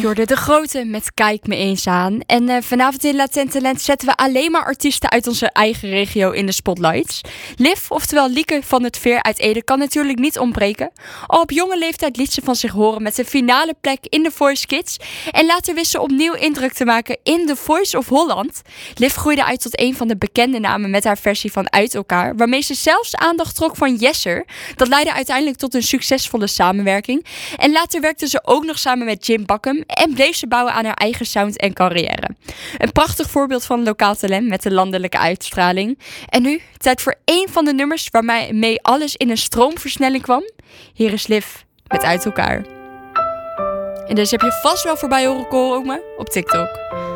hoorde De Grote met Kijk me eens aan. En vanavond in Latent Talent zetten we alleen maar artiesten uit onze eigen regio in de spotlights. Liv, oftewel Lieke van het Veer uit Ede, kan natuurlijk niet ontbreken. Al op jonge leeftijd liet ze van zich horen met een finale plek in The Voice Kids. En later wist ze opnieuw indruk te maken in The Voice of Holland. Liv groeide uit tot een van de bekende namen met haar versie van Uit Elkaar, waarmee ze zelfs aandacht trok van Jesser. Dat leidde uiteindelijk tot een succesvolle samenwerking. En later werkte ze ook nog samen met Jim Bakkum en bleef ze bouwen aan haar eigen sound en carrière. Een prachtig voorbeeld van lokaal talent met de landelijke uitstraling. En nu, tijd voor één van de nummers waarmee alles in een stroomversnelling kwam. Hier is Liv met Uit Elkaar. En deze heb je vast wel voorbij horen komen op TikTok.